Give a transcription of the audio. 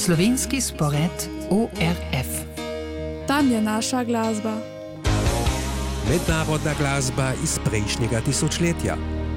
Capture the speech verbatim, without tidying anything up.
slovenski spored O R F. Tam je naša glasba. Mednarodna glasba iz prejšnjega tisočletja.